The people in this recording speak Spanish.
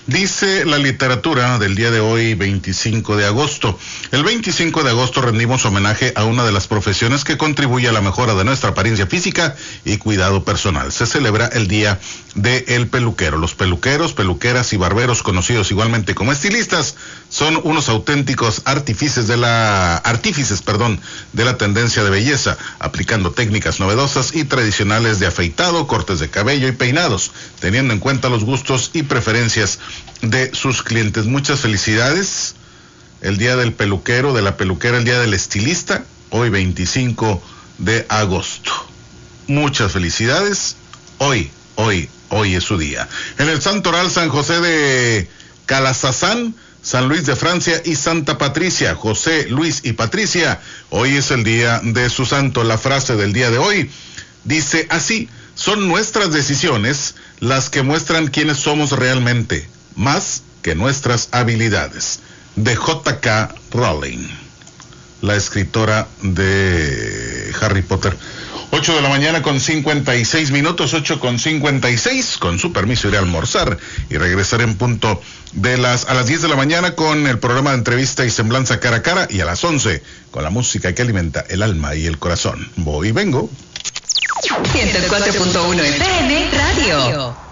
Dice la literatura del día de hoy, 25 de agosto. El 25 de agosto rendimos homenaje a una de las profesiones que contribuye a la mejora de nuestra apariencia física y cuidado personal. Se celebra el Día del Peluquero. Los peluqueros, peluqueras y barberos, conocidos igualmente como estilistas, son unos auténticos artífices de la tendencia de belleza, aplicando técnicas novedosas y tradicionales de afeitado, cortes de cabello y peinados, teniendo en cuenta los gustos y preferencias de sus clientes. Muchas felicidades. El día del peluquero, de la peluquera, el día del estilista, hoy 25 de agosto. Muchas felicidades. Hoy es su día. En el Santoral, San José de Calazazán, San Luis de Francia y Santa Patricia, José, Luis y Patricia, hoy es el día de su santo. La frase del día de hoy dice así: son nuestras decisiones las que muestran quiénes somos realmente, más que nuestras habilidades. De J.K. Rowling, la escritora de Harry Potter. 8 de la mañana con 56 minutos, 8:56, con su permiso iré a almorzar y regresaré en punto a las 10 de la mañana con el programa de entrevista y semblanza cara a cara, y a las 11 con la música que alimenta el alma y el corazón. Voy y vengo. 104.1 FM Radio.